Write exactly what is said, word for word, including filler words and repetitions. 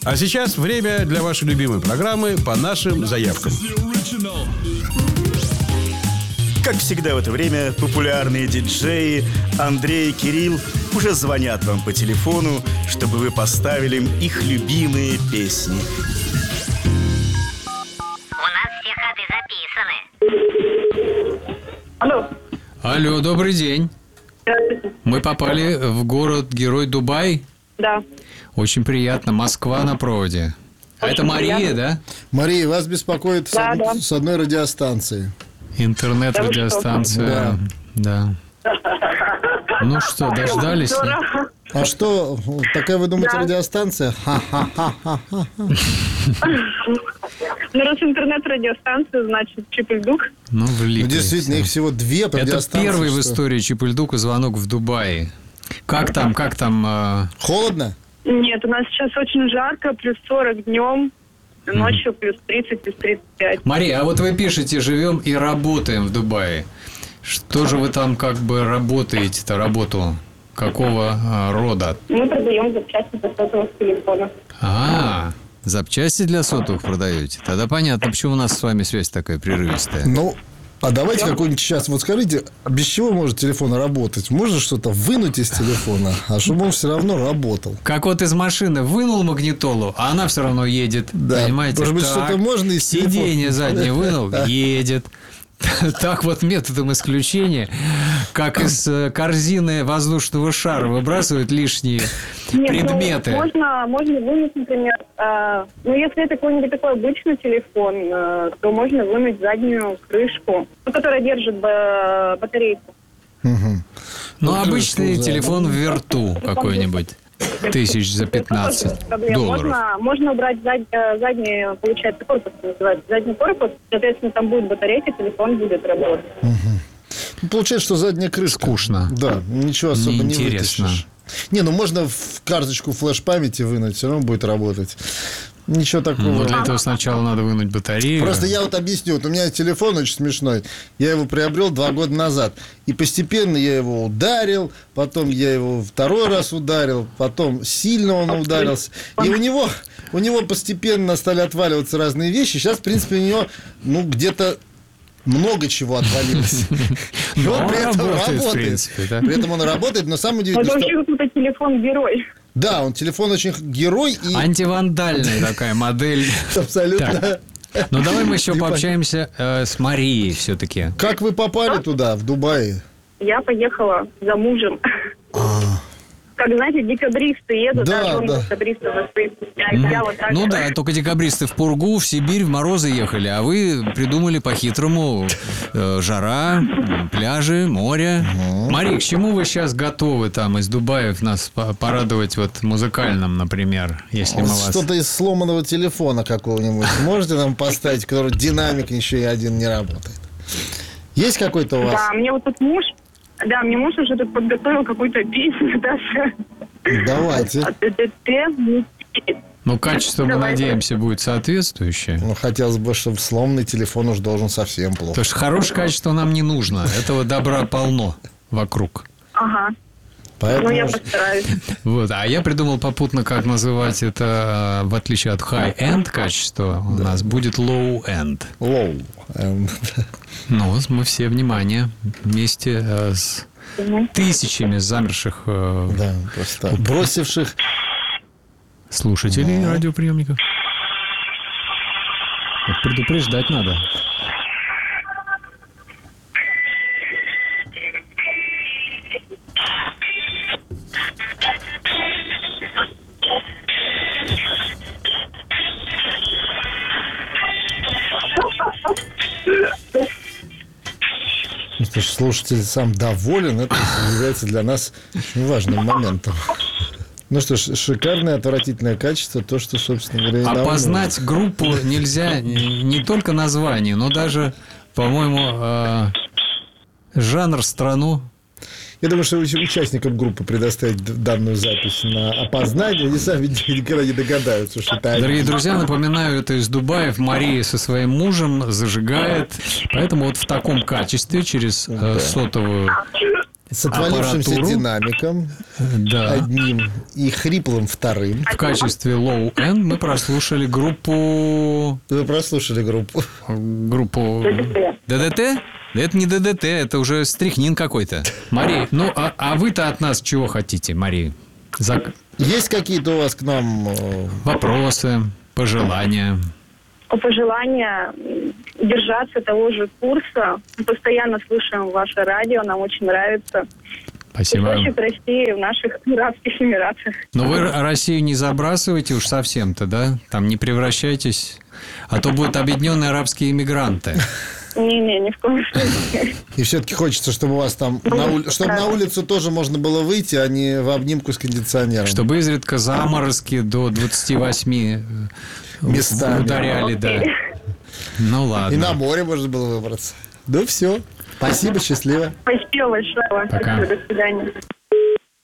А сейчас время для вашей любимой программы «По нашим заявкам». Как всегда в это время популярные диджеи Андрей и Кирилл уже звонят вам по телефону, чтобы вы поставили им их любимые песни. У нас все ходы записаны. Алло. Алло, добрый день. Здравствуйте. Мы попали в город-герой Дубай. Да. Очень приятно. Москва на проводе. А это Мария, приятно. да? Мария, вас беспокоит Да, с, да. с одной радиостанции. Интернет-радиостанция. Да. Ну что, дождались? Здорово. А что, такая, вы думаете, Да. радиостанция? Ха-ха-ха-ха. Ну, раз интернет-радиостанция, значит, Чип-и-Дук. Ну, Ну, влиплись. действительно, их всего две Это радиостанции. первый в что- истории Чип-и-Дука звонок в Дубае. Как там, как там? э, Холодно? Нет, у нас сейчас очень жарко, плюс сорок днем, ночью плюс тридцать, плюс тридцать пять. Мария, а вот вы пишете, живем и работаем в Дубае. Что же вы там как бы работаете-то, работу? Какого а, рода? Мы продаем запчасти для сотового телефона. А, запчасти для сотовых продаете? Тогда понятно, почему у нас с вами связь такая прерывистая. Ну, а давайте какой-нибудь сейчас, вот скажите, без чего может телефон работать? Можно что-то вынуть из телефона, а чтобы он все равно работал? Как вот из машины вынул магнитолу, а она все равно едет. Да. Понимаете? Может быть, Так, что-то можно из сиденье телефона? заднее вынул, едет. Так вот методом исключения, как из э, корзины воздушного шара выбрасывают лишние Нет, предметы. Ну, можно, можно вынуть, например, э, ну, если это какой-нибудь такой обычный телефон, э, то можно вынуть заднюю крышку, ну, которая держит ба- батарейку. Мгм. Ну, Ну, обычный крышку, да. телефон в верту какой-нибудь. Тысяч за пятнадцать Проблем. долларов. Можно, можно убрать зад- э, задний, получается, корпус называется, задний корпус, соответственно, там будет батарейка, телефон будет работать. Ну, получается, что задняя крышка. Скучно. Да, ничего особо не Неинтересно. вытащишь. Не, ну можно в карточку флеш-памяти вынуть, все равно будет работать. Ничего такого. Но для этого сначала надо вынуть батарею. Просто я вот объясню. Вот у меня телефон очень смешной. Я его приобрел два года назад. И постепенно я его ударил. Потом я его второй раз ударил. Потом сильно он ударился. И у него, у него постепенно стали отваливаться разные вещи. Сейчас, в принципе, у него ну, где-то много чего отвалилось. И Но он он при этом работает, в работает. принципе, да. При этом он работает. Но самое Это удивительное, вообще что... какой-то телефон-герой. Да, он телефон очень герой и Антивандальная такая модель. абсолютно... Ну, давай мы еще Не пообщаемся э, с Марией все-таки. Как вы попали туда, в Дубае? Я поехала за мужем. Как, знаете, декабристы едут, Да, даже он да. декабристов своих я вот так Ну вот. да, только декабристы в Пургу, в Сибирь, в морозы ехали, а вы придумали по-хитрому э, жара, м, пляжи, море. Мария, к чему вы сейчас готовы там из Дубая нас по- порадовать вот музыкальным, например, если мы вас... Что-то из сломанного телефона какого-нибудь можете нам поставить, который динамик еще и один не работает? Есть какой-то у вас? Да, мне вот тут муж, да, мне муж уже тут подготовил какую-то песню даже. Давайте. От ДДТ. Ну, качество, мы Давайте. надеемся, будет соответствующее. Ну, хотелось бы, чтобы сломанный телефон уж должен совсем плохо. Потому что хорошее качество нам не нужно. Этого добра полно вокруг. Ага, ну Поэтому я постараюсь. Вот. А я придумал попутно, как называть это, э, в отличие от high-end качества, у нас будет low-end. лоу. Эм, Ну, вот мы все, внимание, вместе э, с тысячами замерших э, Да, просто бросивших. слушателей радиоприемников. Вот предупреждать надо. Ну, что ж, слушатель сам доволен, это является для нас очень важным моментом. Ну что ж, шикарное, отвратительное качество, то, что, собственно говоря, и нам Опознать нужно. группу нельзя не не только название, но даже, по-моему, э, жанр, страну. Я думаю, что участникам группы предоставить д- данную запись на опознание, они сами никогда не догадаются, что это они. Дорогие друзья, напоминаю, это из Дубая. Мария со своим мужем зажигает. Поэтому вот в таком качестве через э, сотовую С отвалившимся аппаратуру. динамиком Да. одним и хриплым вторым. В качестве Low End мы прослушали группу... Вы прослушали группу. Группу... ДДТ. ДДТ? Это не ДДТ, это уже стрихнин какой-то. Мария, ну а, а вы-то от нас чего хотите, Мария? За... Есть какие-то у вас к нам... э, Вопросы, пожелания? Пожелания м, держаться того же курса. Мы постоянно слушаем ваше радио, нам очень нравится. Спасибо. Кусочек России в наших Арабских Эмиратах. Но вы Россию не забрасывайте уж совсем-то, да? Там не превращайтесь, а то будут объединенные арабские иммигранты. Не-не, ни в коем случае. И все-таки хочется, чтобы у вас там... На ули- Чтобы на улицу тоже можно было выйти, а не в обнимку с кондиционером. Чтобы изредка заморозки до двадцати восьми Местами. ударяли, да. Ну ладно. И на море можно было выбраться. Да все. Спасибо, счастливо. Спасибо большое вам. Пока. Спасибо, до свидания.